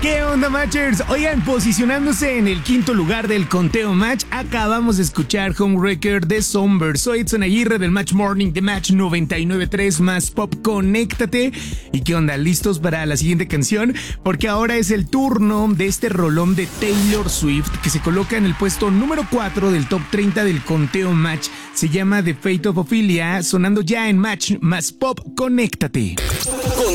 ¿Qué onda, Matchers? Oigan, posicionándose en el quinto lugar del conteo Match, acabamos de escuchar Homewrecker de Somber. Soy Edson Aguirre del Match Morning de Match 99.3 más Pop. Conéctate. ¿Y qué onda? ¿Listos para la siguiente canción? Porque ahora es el turno de este rolón de Taylor Swift que se coloca en el puesto número 4 del top 30 del conteo Match. Se llama The Fate of Ophelia, sonando ya en Match más Pop. Conéctate.